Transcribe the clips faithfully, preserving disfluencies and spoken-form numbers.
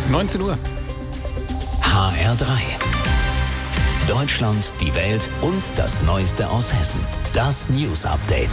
neunzehn Uhr. H R drei. Deutschland, die Welt und das Neueste aus Hessen. Das News Update.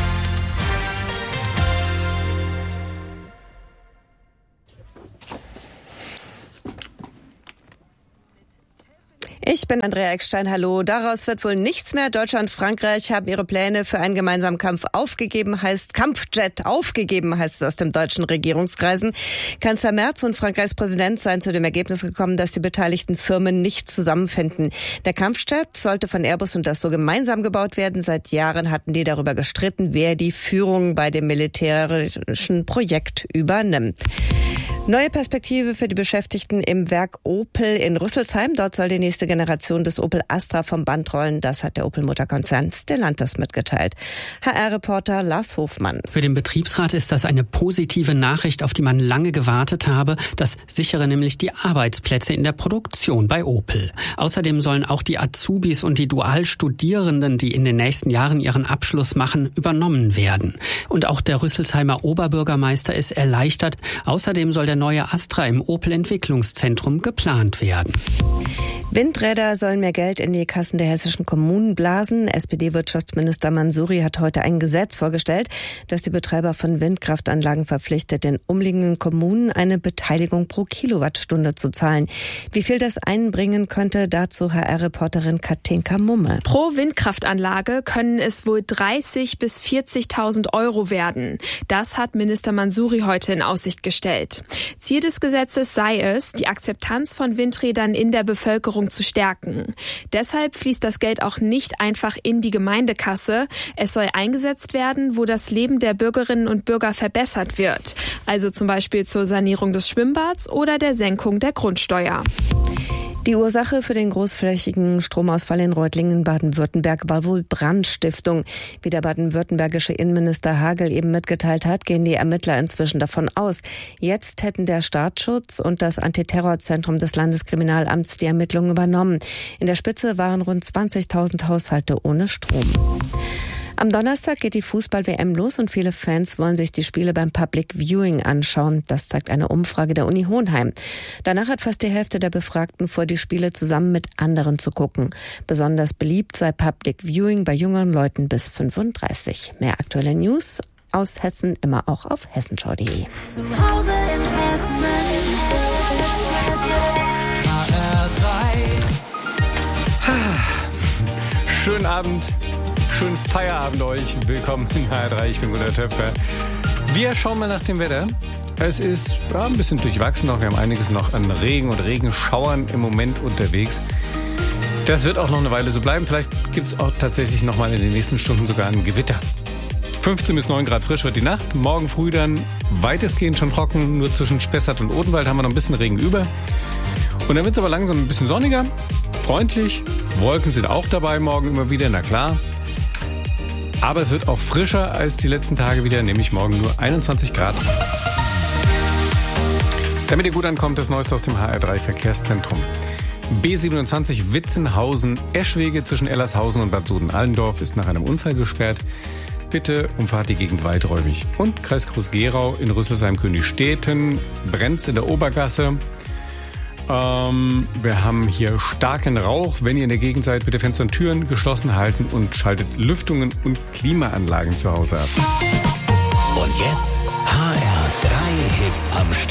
Ich bin Andrea Eckstein, hallo. Daraus wird wohl nichts mehr. Deutschland und Frankreich haben ihre Pläne für einen gemeinsamen Kampf aufgegeben, heißt Kampfjet aufgegeben, heißt es aus dem deutschen Regierungskreisen. Kanzler Merz und Frankreichs Präsident seien zu dem Ergebnis gekommen, dass die beteiligten Firmen nicht zusammenfinden. Der Kampfjet sollte von Airbus und Dassault gemeinsam gebaut werden. Seit Jahren hatten die darüber gestritten, wer die Führung bei dem militärischen Projekt übernimmt. Neue Perspektive für die Beschäftigten im Werk Opel in Rüsselsheim. Dort soll die nächste Generation des Opel Astra vom Band rollen. Das hat der Opel-Mutterkonzern Stellantis mitgeteilt. H R-Reporter Lars Hofmann. Für den Betriebsrat ist das eine positive Nachricht, auf die man lange gewartet habe. Das sichere nämlich die Arbeitsplätze in der Produktion bei Opel. Außerdem sollen auch die Azubis und die Dualstudierenden, die in den nächsten Jahren ihren Abschluss machen, übernommen werden. Und auch der Rüsselsheimer Oberbürgermeister ist erleichtert. Außerdem soll der neue Astra im Opel-Entwicklungszentrum geplant werden. Windräder sollen mehr Geld in die Kassen der hessischen Kommunen blasen. S P D-Wirtschaftsminister Mansouri hat heute ein Gesetz vorgestellt, das die Betreiber von Windkraftanlagen verpflichtet, den umliegenden Kommunen eine Beteiligung pro Kilowattstunde zu zahlen. Wie viel das einbringen könnte, dazu H R-Reporterin Katinka Mumme. Pro Windkraftanlage können es wohl dreißig bis vierzigtausend Euro werden. Das hat Minister Mansouri heute in Aussicht gestellt. Ziel des Gesetzes sei es, die Akzeptanz von Windrädern in der Bevölkerung zu stärken. Deshalb fließt das Geld auch nicht einfach in die Gemeindekasse. Es soll eingesetzt werden, wo das Leben der Bürgerinnen und Bürger verbessert wird. Also zum Beispiel zur Sanierung des Schwimmbads oder der Senkung der Grundsteuer. Die Ursache für den großflächigen Stromausfall in Reutlingen, Baden-Württemberg, war wohl Brandstiftung. Wie der baden-württembergische Innenminister Hagel eben mitgeteilt hat, gehen die Ermittler inzwischen davon aus. Jetzt hätten der Staatsschutz und das Antiterrorzentrum des Landeskriminalamts die Ermittlungen übernommen. In der Spitze waren rund zwanzigtausend Haushalte ohne Strom. Am Donnerstag geht die Fußball-W M los und viele Fans wollen sich die Spiele beim Public Viewing anschauen. Das zeigt eine Umfrage der Uni Hohenheim. Danach hat fast die Hälfte der Befragten vor, die Spiele zusammen mit anderen zu gucken. Besonders beliebt sei Public Viewing bei jüngeren Leuten bis fünfunddreißig. Mehr aktuelle News aus Hessen immer auch auf hessenschau punkt de. Zu Hause in Hessen. H R drei. Schönen Abend. Schönen Feierabend euch. Willkommen in H R drei. Ich bin Gunnar Töpfer. Wir schauen mal nach dem Wetter. Es ist ja, ein bisschen durchwachsen noch. Wir haben einiges noch an Regen und Regenschauern im Moment unterwegs. Das wird auch noch eine Weile so bleiben. Vielleicht gibt es auch tatsächlich noch mal in den nächsten Stunden sogar ein Gewitter. fünfzehn bis neun Grad frisch wird die Nacht. Morgen früh dann weitestgehend schon trocken. Nur zwischen Spessart und Odenwald haben wir noch ein bisschen Regen über. Und dann wird es aber langsam ein bisschen sonniger, freundlich. Wolken sind auch dabei morgen immer wieder, na klar. Aber es wird auch frischer als die letzten Tage wieder, nämlich morgen nur einundzwanzig Grad. Damit ihr gut ankommt, das Neueste aus dem H R drei Verkehrszentrum. B siebenundzwanzig Witzenhausen-Eschwege zwischen Ellershausen und Bad Soden-Allendorf ist nach einem Unfall gesperrt. Bitte umfahrt die Gegend weiträumig. Und Kreis Groß-Gerau in Rüsselsheim-Königstetten brennt's in der Obergasse. Ähm, wir haben hier starken Rauch. Wenn ihr in der Gegend seid, bitte Fenster und Türen geschlossen halten und schaltet Lüftungen und Klimaanlagen zu Hause ab. Und jetzt H R drei Hits am Stück.